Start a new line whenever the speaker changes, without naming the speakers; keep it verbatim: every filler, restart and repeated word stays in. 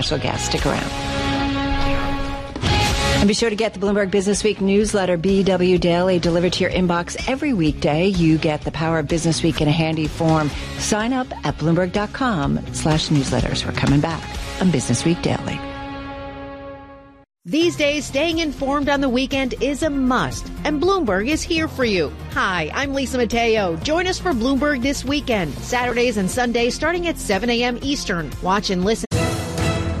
special guest. Stick around. And be sure to get the Bloomberg Business Week newsletter, B W Daily, delivered to your inbox every weekday. You get the power of Business Week in a handy form. Sign up at Bloomberg.com slash newsletters. We're coming back on Business Week Daily.
These days, staying informed on the weekend is a must, and Bloomberg is here for you. Hi, I'm Lisa Mateo. Join us for Bloomberg This Weekend, Saturdays and Sundays starting at seven a.m. Eastern. Watch and listen